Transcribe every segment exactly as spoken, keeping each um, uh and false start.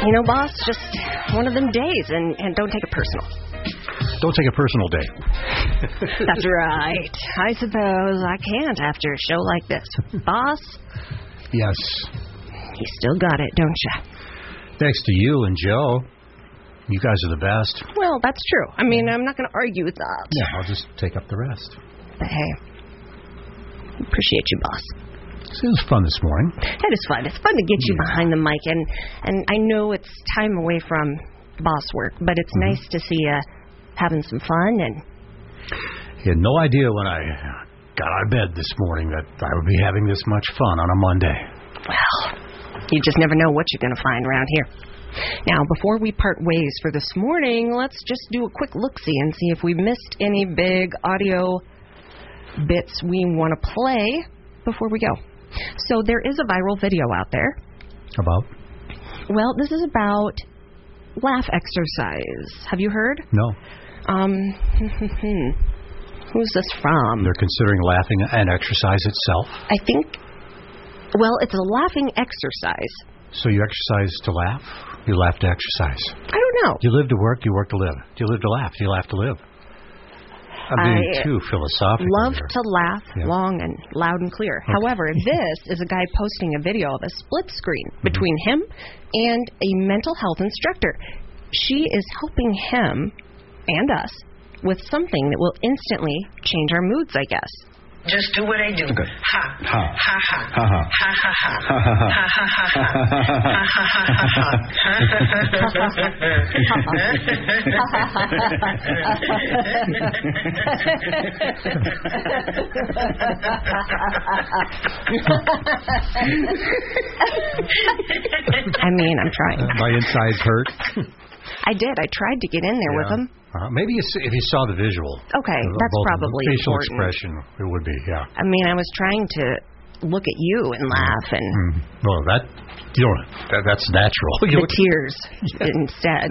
You know, boss, just one of them days, and, and don't take it personal. Don't take a personal day. That's right. I suppose I can't after a show like this. Boss? Yes. You still got it, don't you? Thanks to you and Joe. You guys are the best. Well, that's true. I mean, I'm not going to argue with that. Yeah, I'll just take up the rest. But hey, appreciate you, boss. It was fun this morning. It is fun. It's fun to get you yeah. behind the mic, and, and I know it's time away from boss work, but it's mm-hmm. nice to see you having some fun. And you had no idea when I got out of bed this morning that I would be having this much fun on a Monday. Well, you just never know what you're going to find around here. Now, before we part ways for this morning, let's just do a quick look-see and see if we missed any big audio bits we want to play before we go. So there is a viral video out there. About? Well, this is about laugh exercise. Have you heard? No. Um, who's this from? They're considering laughing an exercise itself? I think, well, it's a laughing exercise. So you exercise to laugh? You laugh to exercise? I don't know. Do you live to work? Do you work to live? Do you live to laugh? Do you laugh to live? I'm being I too philosophical. Love here. to laugh yeah. long and loud and clear. Okay. However, this is a guy posting a video of a split screen mm-hmm. between him and a mental health instructor. She is helping him and us with something that will instantly change our moods, I guess. Just do what I do. Okay. Ha. Ha. Ha ha. Ha ha. Ha ha ha. Ha ha I mean, I'm trying. Uh, my insides hurt. I did. I tried to get in there yeah. with him. Uh, maybe if you saw the visual. Okay, uh, that's probably facial important. expression, it would be, yeah. I mean, I was trying to look at you and laugh, and mm. well, that you know, that, that's natural. The tears instead.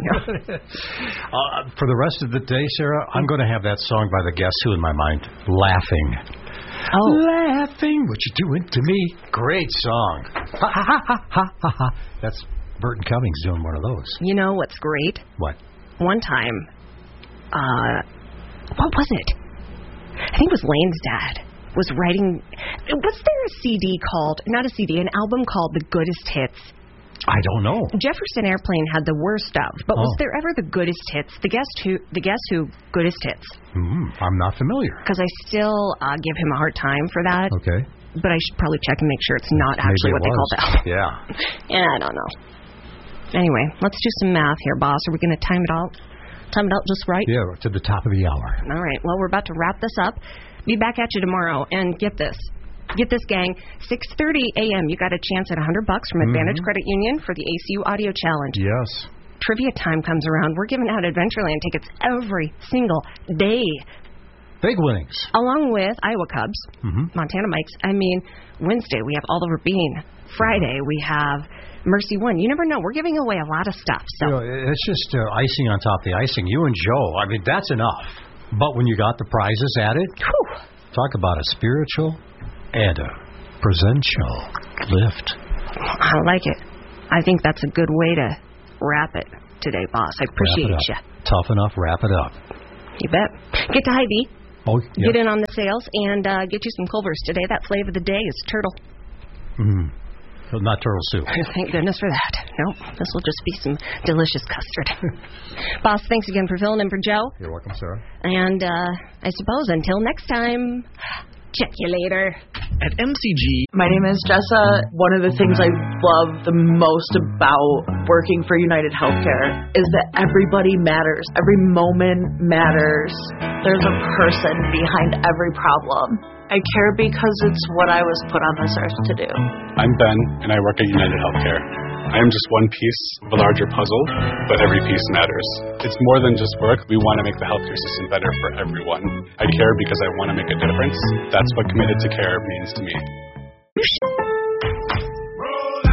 uh, for the rest of the day, Sarah, I'm going to have that song by the Guess Who in my mind, laughing. Oh, laughing, what you doing to me? Great song. Ha ha ha ha ha ha ha. That's Burton Cummings doing one of those. You know what's great? What? One time, uh, what was it? I think it was Lane's dad was writing. Was there a C D called, not a C D, an album called The Goodest Hits? I don't know. Jefferson Airplane had the worst of, but oh. was there ever the Goodest Hits? The Guess Who, the Guess Who Goodest Hits? Mm, I'm not familiar. Because I still uh, give him a hard time for that. Okay. But I should probably check and make sure it's not Maybe actually it what was. they call the album. Yeah. Yeah, I don't know. Anyway, let's do some math here, boss. Are we going to time it out? Time it out just right? Yeah, to the top of the hour. All right. Well, we're about to wrap this up. Be back at you tomorrow. And get this. Get this, gang. six thirty a.m. You got a chance at one hundred bucks from Advantage mm-hmm. Credit Union for the A C U Audio Challenge. Yes. Trivia time comes around. We're giving out Adventureland tickets every single day. Big winnings. Along with Iowa Cubs, mm-hmm. Montana Mikes. I mean, Wednesday we have Oliver Bean. Friday we have Mercy One. You never know. We're giving away a lot of stuff. So you know, it's just uh, icing on top of the icing. You and Joe, I mean, that's enough. But when you got the prizes added, whew. Talk about a spiritual and a presential lift. I like it. I think that's a good way to wrap it today, boss. I appreciate you. Tough enough, wrap it up. You bet. Get to Hy-Vee. Oh, yep. Get in on the sales and uh, get you some Culver's today. That flavor of the day is turtle. Mm. Well, not turtle soup. Thank goodness for that. Nope. This will just be some delicious custard. Boss, thanks again for filling in for Joe. You're welcome, Sarah. And uh, I suppose until next time, check you later. At M C G, my name is Jessa. One of the things I love the most about working for United Healthcare is that everybody matters. Every moment matters. There's a person behind every problem. I care because it's what I was put on this earth to do. I'm Ben, and I work at United Healthcare. I am just one piece of a larger puzzle, but every piece matters. It's more than just work. We want to make the healthcare system better for everyone. I care because I want to make a difference. That's what committed to care means to me.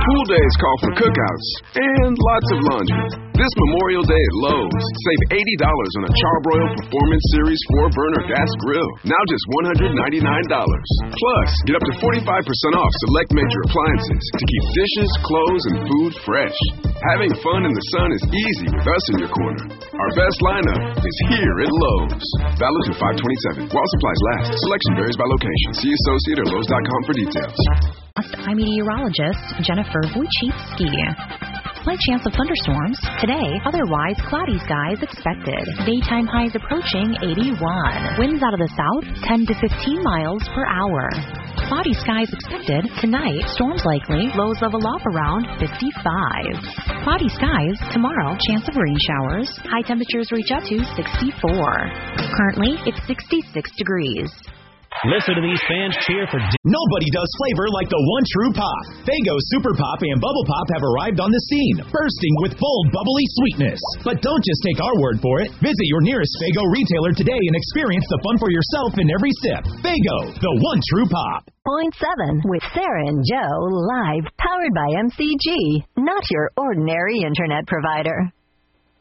Cool days call for cookouts and lots of laundry. This Memorial Day at Lowe's, save eighty dollars on a Charbroil Performance Series four burner gas grill, now just one hundred ninety-nine dollars. Plus, get up to forty-five percent off select major appliances to keep dishes, clothes, and food fresh. Having fun in the sun is easy with us in your corner. Our best lineup is here at Lowe's. Valid through five twenty-seven. While supplies last. Selection varies by location. See associate or Lowe's dot com for details. I'm meteorologist Jennifer Wojcicki. Slight chance of thunderstorms today, otherwise cloudy skies expected. Daytime highs approaching eighty-one. Winds out of the south ten to fifteen miles per hour. Cloudy skies expected tonight. Storms likely. Lows level off around fifty-five. Cloudy skies tomorrow. Chance of rain showers. High temperatures reach up to sixty-four. Currently, it's sixty-six degrees. Listen to these fans cheer for... D- Nobody does flavor like the One True Pop. Faygo Super Pop and Bubble Pop have arrived on the scene, bursting with bold, bubbly sweetness. But don't just take our word for it. Visit your nearest Faygo retailer today and experience the fun for yourself in every sip. Faygo, the One True Pop. Point seven with Sarah and Joe, live, powered by M C G. Not your ordinary internet provider.